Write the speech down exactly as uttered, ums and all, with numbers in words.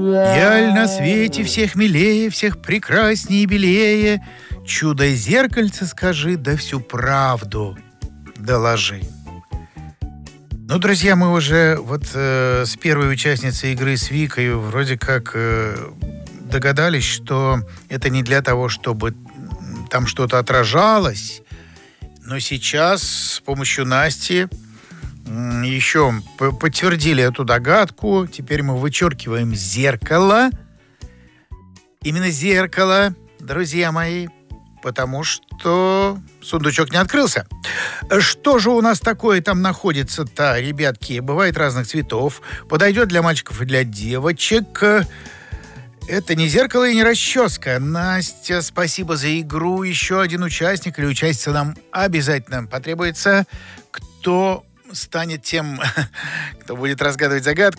Яль на свете всех милее, всех прекраснее и белее, чудо зеркальце скажи, да всю правду доложи. Ну, друзья, мы уже вот э, с первой участницей игры с Викой вроде как э, догадались, что это не для того, чтобы там что-то отражалось, но сейчас с помощью Насти м, еще п- подтвердили эту догадку. Теперь мы вычеркиваем зеркало. Именно зеркало, друзья мои, потому что сундучок не открылся. Что же у нас такое там находится-то, ребятки? Бывает разных цветов. Подойдет для мальчиков и для девочек. Это не зеркало и не расческа. Настя, спасибо за игру. Еще один участник или участница нам обязательно потребуется. Кто станет тем, кто будет разгадывать загадку?